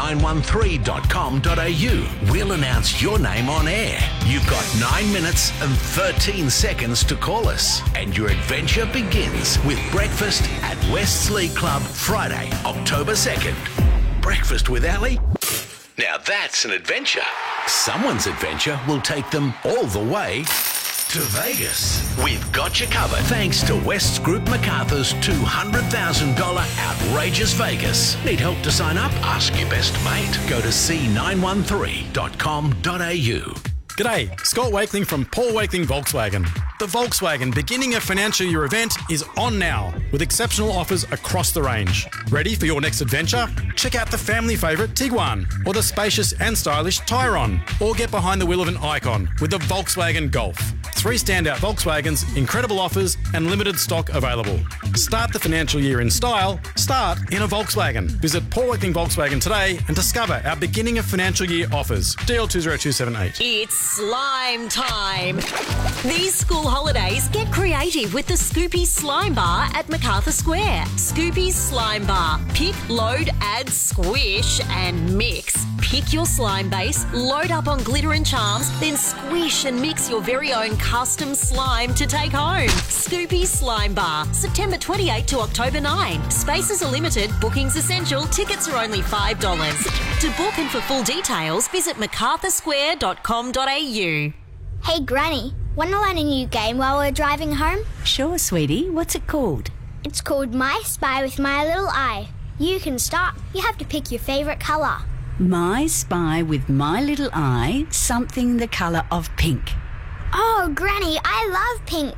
c913.com.au. We'll announce your name on air. You've got 9 minutes and 13 seconds to call us, and your adventure begins with breakfast at Westslea Club Friday, October 2nd. Breakfast with Ali? Now that's an adventure. Someone's adventure will take them all the way to Vegas. We've got you covered thanks to West's Group MacArthur's $200,000 Outrageous Vegas. Need help to sign up? Ask your best mate. Go to c913.com.au. G'day, Scott Wakeling from Paul Wakeling Volkswagen. The Volkswagen beginning of financial year event is on now with exceptional offers across the range. Ready for your next adventure? Check out the family favourite Tiguan or the spacious and stylish Tyron, or get behind the wheel of an icon with the Volkswagen Golf. 3 standout Volkswagens, incredible offers and limited stock available. Start the financial year in style. Start in a Volkswagen. Visit Paul Wakeling Volkswagen today and discover our beginning of financial year offers. DL20278. It's slime time. These school holidays, get creative with the Scoopy Slime Bar at MacArthur Square. Scoopy's Slime Bar. Pick, load, add, squish and mix. Pick your slime base, load up on glitter and charms, then squish and mix your very own custom slime to take home. Scoopy Slime Bar, September 28 to October 9. Spaces are limited, bookings essential, tickets are only $5. To book and for full details, visit macarthursquare.com.au. Hey Granny, want to learn a new game while we're driving home? Sure, sweetie. What's it called? It's called My Spy with My Little Eye. You can start. You have to pick your favourite colour. My Spy with My Little Eye, something the colour of pink. Oh, Granny, I love pink.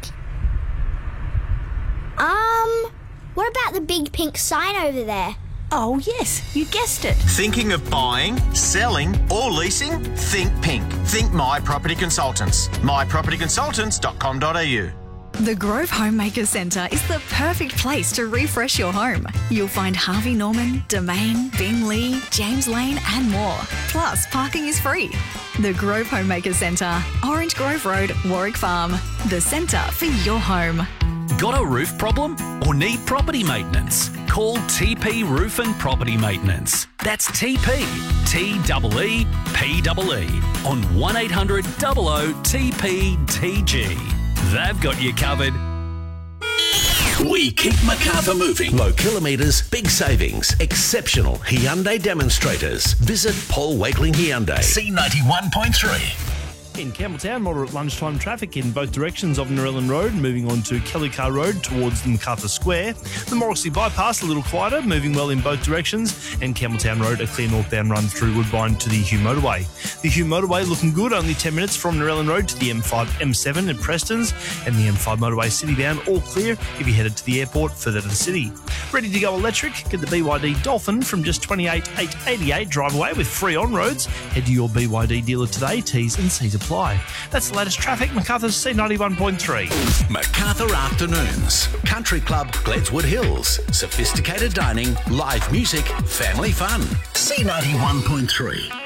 What about the big pink sign over there? Oh, yes, you guessed it. Thinking of buying, selling or leasing? Think pink. Think My Property Consultants. mypropertyconsultants.com.au. The Grove Homemaker Centre is the perfect place to refresh your home. You'll find Harvey Norman, Domain, Beenleigh, James Lane and more. Plus, parking is free. The Grove Homemaker Centre, Orange Grove Road, Warwick Farm. The centre for your home. Got a roof problem or need property maintenance? Call TP Roof and Property Maintenance. That's TP, T-E-E-P-E-E on 1800 00 TPTG. They've got you covered. We keep MacArthur moving. Low kilometres, big savings, exceptional Hyundai demonstrators. Visit Paul Wakeling Hyundai. C91.3. In Campbelltown, moderate lunchtime traffic in both directions of Narellan Road, moving on to Kelly Carr Road towards the MacArthur Square. The Morrissey Bypass, a little quieter, moving well in both directions. And Campbelltown Road, a clear northbound run through Woodbine to the Hugh Motorway. The Hugh Motorway looking good, only 10 minutes from Narellan Road to the M5, M7 at Preston's. And the M5 Motorway citybound, all clear if you're headed to the airport, further to the city. Ready to go electric? Get the BYD Dolphin from just $28,888. Drive away with free on-roads. Head to your BYD dealer today. T's and C's apply. That's the latest traffic. MacArthur's C91.3. MacArthur Afternoons. Country Club, Gledswood Hills. Sophisticated dining, live music, family fun. C91.3.